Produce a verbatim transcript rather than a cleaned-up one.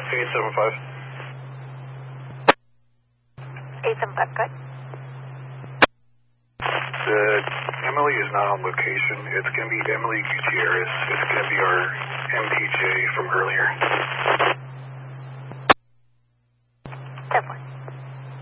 eight seven five. eight seven five, good. The Emily is not on location. It's going to be Emily Gutierrez. It's going to be our M T J from